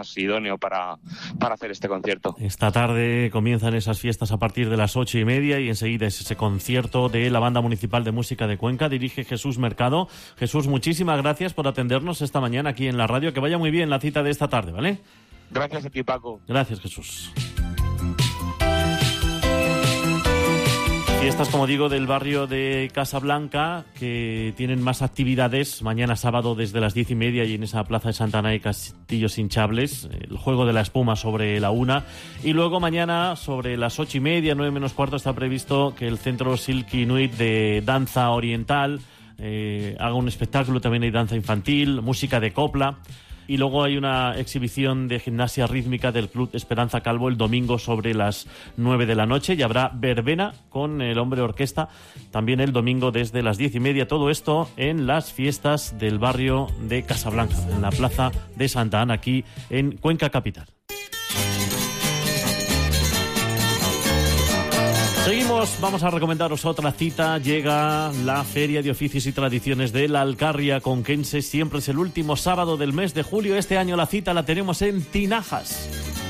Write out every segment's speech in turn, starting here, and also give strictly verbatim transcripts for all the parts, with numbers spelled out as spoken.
más idóneo para, para hacer este concierto. Esta tarde comienzan esas fiestas a partir de las ocho y media y enseguida es ese concierto de la Banda Municipal de Música de Cuenca. Dirige Jesús Mercado. Jesús, muchísimas gracias por atendernos esta mañana aquí en la radio. Que vaya muy bien la cita de esta tarde, ¿vale? Gracias a ti, Paco. Gracias, Jesús. Fiestas, como digo, del barrio de Casablanca, que tienen más actividades. Mañana sábado desde las diez y media y en esa plaza de Santa Ana y Castillos Hinchables, el juego de la espuma sobre la una. Y luego mañana sobre las ocho y media, nueve menos cuarto, está previsto que el Centro Silky Inuit de Danza Oriental eh, haga un espectáculo. También hay danza infantil, música de copla. Y luego hay una exhibición de gimnasia rítmica del Club Esperanza Calvo el domingo sobre las nueve de la noche. Y habrá verbena con el Hombre Orquesta también el domingo desde las diez y media. Todo esto en las fiestas del barrio de Casablanca, en la plaza de Santa Ana, aquí en Cuenca Capital. Seguimos, vamos a recomendaros otra cita. Llega la Feria de Oficios y Tradiciones de la Alcarria Conquense. Siempre es el último sábado del mes de julio. Este año la cita la tenemos en Tinajas.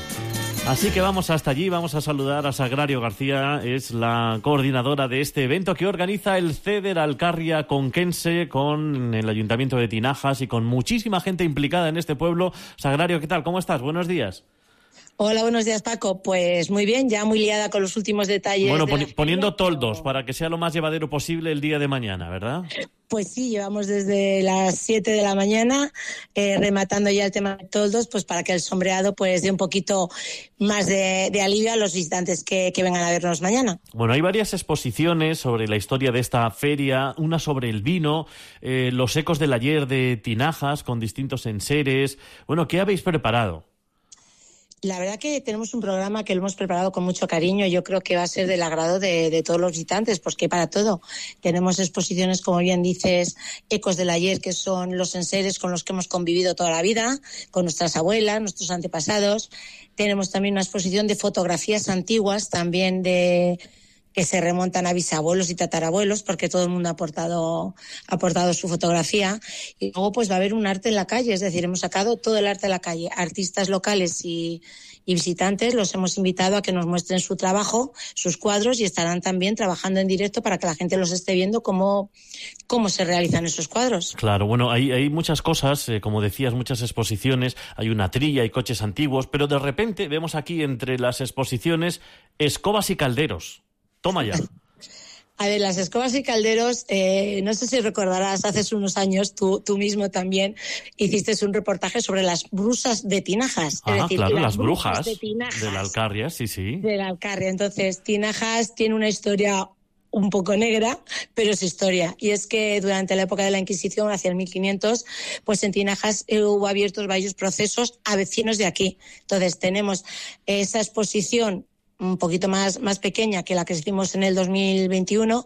Así que vamos hasta allí, vamos a saludar a Sagrario García, es la coordinadora de este evento que organiza el CEDER Alcarria Conquense con el Ayuntamiento de Tinajas y con muchísima gente implicada en este pueblo. Sagrario, ¿qué tal? ¿Cómo estás? Buenos días. Hola, buenos días, Paco. Pues muy bien, ya muy liada con los últimos detalles. Bueno, de poni- poniendo feria, toldos pero... para que sea lo más llevadero posible el día de mañana, ¿verdad? Pues sí, llevamos desde las siete de la mañana eh, rematando ya el tema de toldos, pues para que el sombreado pues dé un poquito más de, de alivio a los visitantes que, que vengan a vernos mañana. Bueno, hay varias exposiciones sobre la historia de esta feria, una sobre el vino, eh, los ecos del ayer de Tinajas con distintos enseres. Bueno, ¿qué habéis preparado? La verdad que tenemos un programa que lo hemos preparado con mucho cariño. Yo creo que va a ser del agrado de, de todos los visitantes, pues que para todo. Tenemos exposiciones, como bien dices, ecos del ayer, que son los enseres con los que hemos convivido toda la vida, con nuestras abuelas, nuestros antepasados. Tenemos también una exposición de fotografías antiguas, también de... que se remontan a bisabuelos y tatarabuelos, porque todo el mundo ha aportado, ha aportado su fotografía. Y luego pues va a haber un arte en la calle, es decir, hemos sacado todo el arte en la calle. Artistas locales y, y visitantes los hemos invitado a que nos muestren su trabajo, sus cuadros, y estarán también trabajando en directo para que la gente los esté viendo cómo, cómo se realizan esos cuadros. Claro, bueno, hay, hay muchas cosas, eh, como decías, muchas exposiciones, hay una trilla, hay coches antiguos, pero de repente vemos aquí entre las exposiciones escobas y calderos. Toma ya. A ver, las escobas y calderos, eh, no sé si recordarás, hace unos años tú, tú mismo también hiciste un reportaje sobre las brusas de Tinajas. Ah, es decir, claro, las, las brujas de, Tinajas, de la Alcarria, sí, sí. De la Alcarria. Entonces, Tinajas tiene una historia un poco negra, pero es historia. Y es que durante la época de la Inquisición, hacia el mil quinientos, pues en Tinajas eh, hubo abiertos varios procesos a vecinos de aquí. Entonces, tenemos esa exposición un poquito más, más pequeña que la que hicimos en el dos mil veintiuno,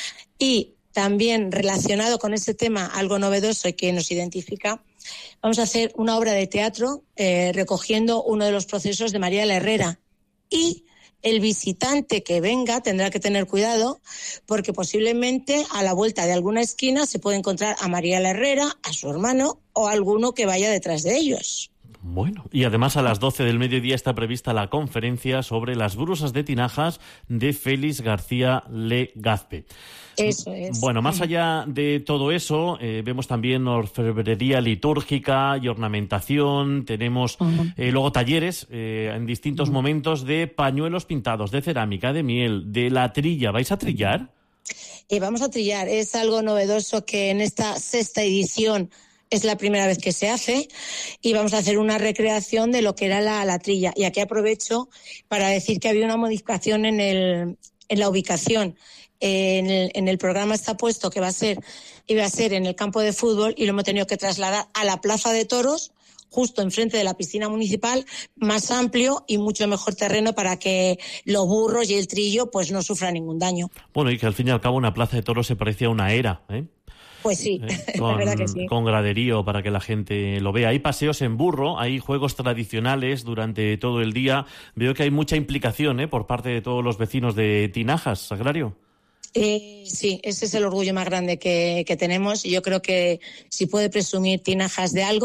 y también relacionado con este tema, algo novedoso y que nos identifica, vamos a hacer una obra de teatro eh, recogiendo uno de los procesos de María la Herrera, y el visitante que venga tendrá que tener cuidado porque posiblemente a la vuelta de alguna esquina se puede encontrar a María la Herrera, a su hermano o a alguno que vaya detrás de ellos. Bueno, y además a las doce del mediodía está prevista la conferencia sobre las brusas de Tinajas de Félix García Legazpi. Eso es. Bueno, más allá de todo eso, eh, vemos también orfebrería litúrgica y ornamentación. Tenemos uh-huh. eh, luego talleres eh, en distintos uh-huh. momentos de pañuelos pintados, de cerámica, de miel, de la trilla. ¿Vais a trillar? Eh, vamos a trillar. Es algo novedoso que en esta sexta edición es la primera vez que se hace, y vamos a hacer una recreación de lo que era la, la trilla. Y aquí aprovecho para decir que había una modificación en, el, en la ubicación. En el, en el programa está puesto que va a ser, iba a ser en el campo de fútbol, y lo hemos tenido que trasladar a la Plaza de Toros, justo enfrente de la piscina municipal, más amplio y mucho mejor terreno para que los burros y el trillo pues no sufran ningún daño. Bueno, y que al fin y al cabo una Plaza de Toros se parecía a una era, ¿eh? Pues sí, eh, con, la verdad que sí. Con graderío para que la gente lo vea. Hay paseos en burro, hay juegos tradicionales durante todo el día. Veo que hay mucha implicación ¿eh? por parte de todos los vecinos de Tinajas, Sagrario. Eh, sí, ese es el orgullo más grande que, que tenemos, y yo creo que si puede presumir Tinajas de algo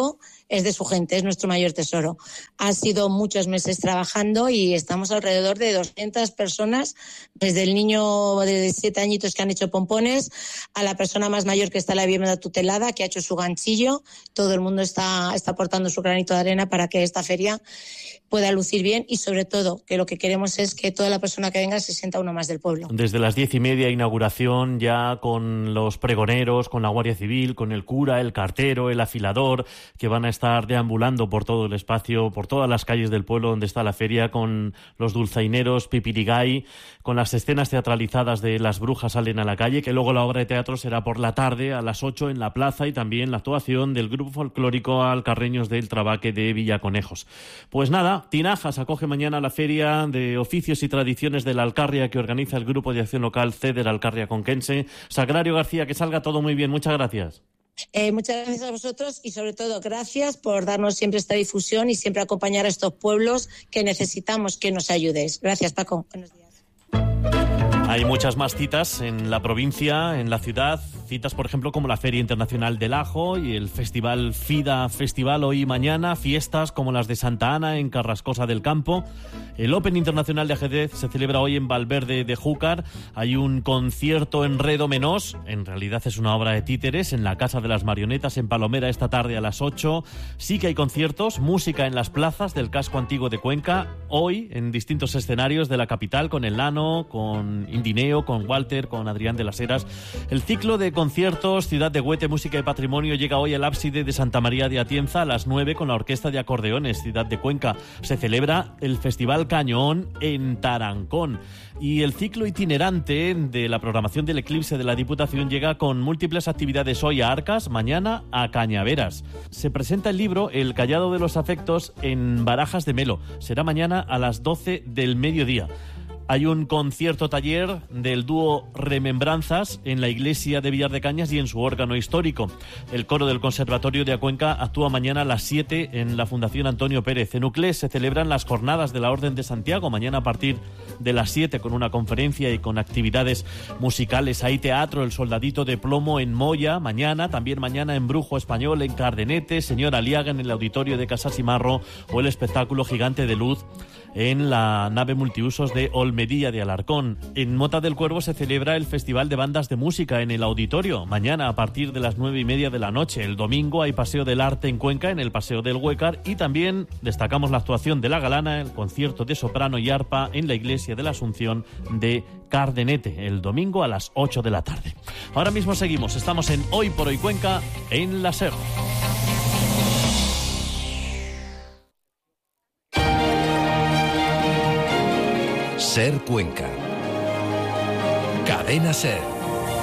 es de su gente, es nuestro mayor tesoro. Ha sido muchos meses trabajando y estamos alrededor de doscientas personas, desde el niño de siete añitos que han hecho pompones a la persona más mayor que está en la vivienda tutelada, que ha hecho su ganchillo. Todo el mundo está, está aportando su granito de arena para que esta feria pueda lucir bien y, sobre todo, que lo que queremos es que toda la persona que venga se sienta uno más del pueblo. Desde las diez y media, inauguración ya con los pregoneros, con la Guardia Civil, con el cura, el cartero, el afilador, que van a estar deambulando por todo el espacio, por todas las calles del pueblo donde está la feria, con los dulzaineros, pipirigay, con las escenas teatralizadas de Las Brujas salen a la calle, que luego la obra de teatro será por la tarde a las ocho en la plaza, y también la actuación del grupo folclórico Alcarreños del Trabaque de Villaconejos. Pues nada, Tinajas acoge mañana la Feria de Oficios y Tradiciones de la Alcarria que organiza el Grupo de Acción Local CEDER Alcarria Conquense. Sagrario García, que salga todo muy bien. Muchas gracias. Eh, muchas gracias a vosotros y, sobre todo, gracias por darnos siempre esta difusión y siempre acompañar a estos pueblos que necesitamos que nos ayudéis. Gracias, Paco. Buenos días. Hay muchas más citas en la provincia, en la ciudad, citas por ejemplo como la Feria Internacional del Ajo y el Festival FIDA Festival hoy y mañana, fiestas como las de Santa Ana en Carrascosa del Campo. El Open Internacional de Ajedrez se celebra hoy en Valverde de Júcar. Hay un concierto en Redo Menós, en realidad es una obra de títeres, en la Casa de las Marionetas en Palomera esta tarde a las ocho. Sí que hay conciertos, música en las plazas del casco antiguo de Cuenca, hoy en distintos escenarios de la capital, con el Nano, con Indineo, con Walter, con Adrián de las Heras. El ciclo de conciertos Ciudad de Güete, Música y Patrimonio llega hoy al ábside de Santa María de Atienza a las nueve con la Orquesta de Acordeones Ciudad de Cuenca. Se celebra el Festival Cañón en Tarancón. Y el ciclo itinerante de la programación del Eclipse de la Diputación llega con múltiples actividades hoy a Arcas, mañana a Cañaveras. Se presenta el libro El Callado de los Afectos en Barajas de Melo. Será mañana a las doce del mediodía. Hay un concierto taller del dúo Remembranzas en la iglesia de Villar de Cañas y en su órgano histórico. El coro del Conservatorio de Acuenca actúa mañana a las siete en la Fundación Antonio Pérez. En Uclés se celebran las jornadas de la Orden de Santiago, mañana a partir de las siete con una conferencia y con actividades musicales. Hay teatro, El Soldadito de Plomo en Moya, mañana, también mañana en Brujo Español en Cardenete, Señor Aliaga en el auditorio de Casasimarro o el espectáculo Gigante de Luz en la nave multiusos de Olmedilla de Alarcón. En Mota del Cuervo se celebra el Festival de Bandas de Música en el auditorio, mañana a partir de las nueve y media de la noche. El domingo hay Paseo del Arte en Cuenca, en el Paseo del Huécar, y también destacamos la actuación de La Galana, el concierto de soprano y arpa en la Iglesia de la Asunción de Cardenete, el domingo a las ocho de la tarde. Ahora mismo seguimos, estamos en Hoy por Hoy Cuenca, en la SER. SER Cuenca. Cadena SER.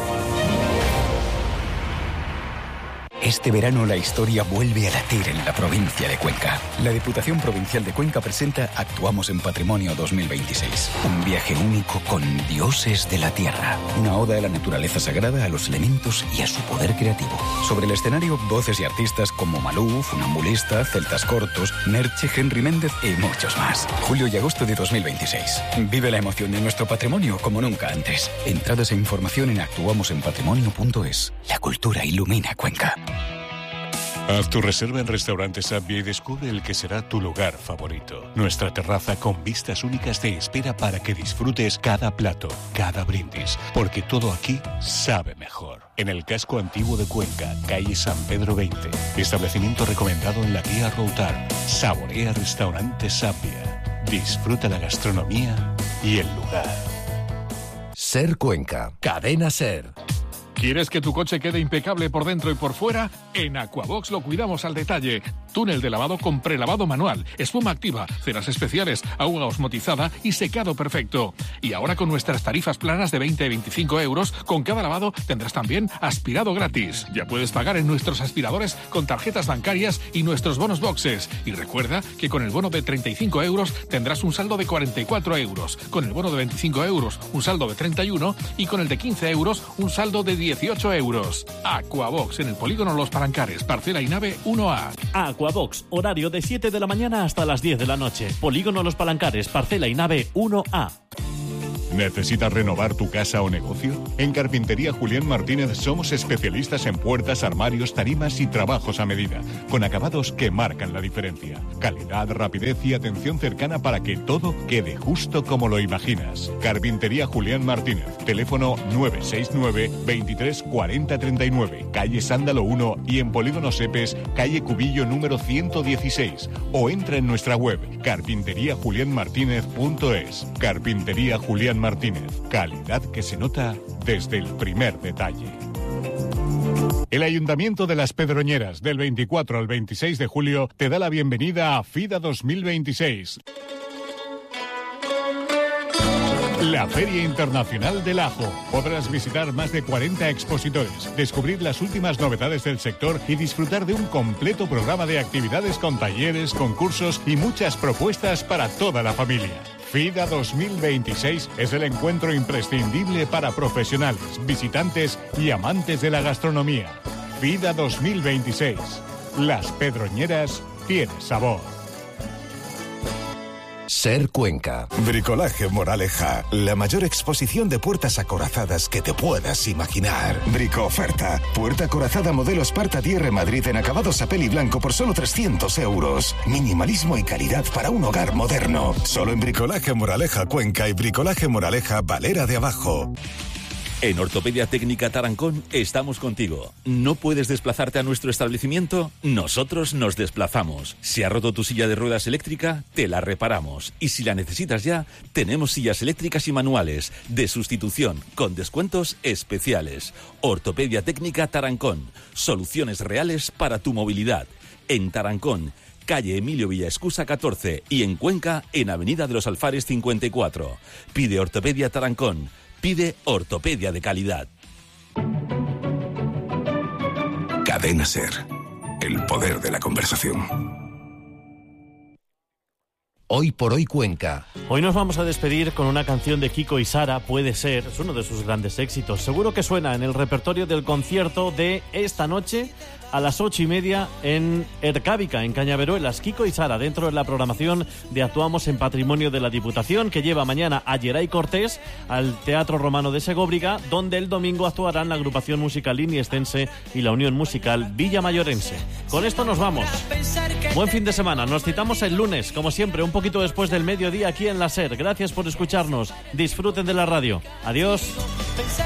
Este verano la historia vuelve a latir en la provincia de Cuenca. La Diputación Provincial de Cuenca presenta Actuamos en Patrimonio dos mil veintiséis. Un viaje único con dioses de la tierra. Una oda a la naturaleza sagrada, a los elementos y a su poder creativo. Sobre el escenario, voces y artistas como Malú, Funambulista, Celtas Cortos, Merche, Henry Méndez y muchos más. Julio y agosto de dos mil veintiséis. Vive la emoción de nuestro patrimonio como nunca antes. Entradas e información en actuamos en patrimonio punto es. La cultura ilumina Cuenca. Haz tu reserva en Restaurante Sabia y descubre el que será tu lugar favorito. Nuestra terraza con vistas únicas te espera para que disfrutes cada plato, cada brindis, porque todo aquí sabe mejor. En el casco antiguo de Cuenca, calle San Pedro veinte. Establecimiento recomendado en la guía Routar. Saborea Restaurante Sabia. Disfruta la gastronomía y el lugar. SER Cuenca. Cadena SER. ¿Quieres que tu coche quede impecable por dentro y por fuera? En Aquabox lo cuidamos al detalle. Túnel de lavado con prelavado manual, espuma activa, ceras especiales, agua osmotizada y secado perfecto. Y ahora con nuestras tarifas planas de veinte a veinticinco euros, con cada lavado tendrás también aspirado gratis. Ya puedes pagar en nuestros aspiradores con tarjetas bancarias y nuestros bonos boxes. Y recuerda que con el bono de treinta y cinco euros tendrás un saldo de cuarenta y cuatro euros. Con el bono de veinticinco euros, un saldo de treinta y uno. Y con el de quince euros, un saldo de dieciocho euros. Aquabox en el polígono Los Palancares, parcela y nave uno A. Aquabox, horario de siete de la mañana hasta las diez de la noche. Polígono Los Palancares, parcela y nave uno A. ¿Necesitas renovar tu casa o negocio? En Carpintería Julián Martínez somos especialistas en puertas, armarios, tarimas y trabajos a medida, con acabados que marcan la diferencia. Calidad, rapidez y atención cercana para que todo quede justo como lo imaginas. Carpintería Julián Martínez, teléfono nueve seis nueve, veintitrés cuarenta treinta y nueve, calle Sándalo uno y en Polígono Sepes, calle Cubillo número ciento dieciséis, o entra en nuestra web carpintería julián martínez punto es. Carpintería Julián Martínez, calidad que se nota desde el primer detalle. El Ayuntamiento de Las Pedroñeras, del veinticuatro al veintiséis de julio, te da la bienvenida a FIDA dos mil veintiséis. La Feria Internacional del Ajo. Podrás visitar más de cuarenta expositores, descubrir las últimas novedades del sector y disfrutar de un completo programa de actividades con talleres, concursos y muchas propuestas para toda la familia. FIDA dos mil veintiséis es el encuentro imprescindible para profesionales, visitantes y amantes de la gastronomía. FIDA dos mil veintiséis. Las Pedroñeras tienen sabor. Ser Cuenca. Bricolaje Moraleja, la mayor exposición de puertas acorazadas que te puedas imaginar. Bricooferta, puerta acorazada modelo Sparta D R Madrid en acabados a peli blanco por solo trescientos euros. Minimalismo y calidad para un hogar moderno. Solo en Bricolaje Moraleja Cuenca y Bricolaje Moraleja Valera de Abajo. En Ortopedia Técnica Tarancón estamos contigo. ¿No puedes desplazarte a nuestro establecimiento? Nosotros nos desplazamos. Si ha roto tu silla de ruedas eléctrica, te la reparamos. Y si la necesitas ya, tenemos sillas eléctricas y manuales de sustitución con descuentos especiales. Ortopedia Técnica Tarancón. Soluciones reales para tu movilidad. En Tarancón, calle Emilio Villaescusa catorce y en Cuenca, en Avenida de los Alfares cincuenta y cuatro. Pide Ortopedia Tarancón. Pide ortopedia de calidad. Cadena Ser. El poder de la conversación. Hoy por hoy Cuenca. Hoy nos vamos a despedir con una canción de Kiko y Sara, Puede Ser. Es uno de sus grandes éxitos. Seguro que suena en el repertorio del concierto de esta noche a las ocho y media en Ercábica, en Cañaveruelas. Kiko y Sara, dentro de la programación de Actuamos en Patrimonio de la Diputación, que lleva mañana a Geray Cortés al Teatro Romano de Segóbriga, donde el domingo actuarán la agrupación musical Iniestense y la Unión Musical Villamayorense. Con esto nos vamos. Buen fin de semana. Nos citamos el lunes, como siempre, un poquito después del mediodía aquí en la SER. Gracias por escucharnos. Disfruten de la radio. Adiós.